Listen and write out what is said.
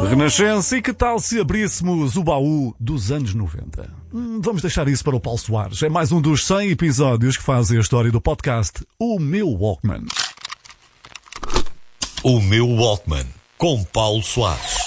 Renascença, e que tal se abríssemos o baú dos anos 90? Vamos deixar isso para o Paulo Soares. É mais um dos 100 episódios que fazem a história do podcast O Meu Walkman. O Meu Walkman, com Paulo Soares.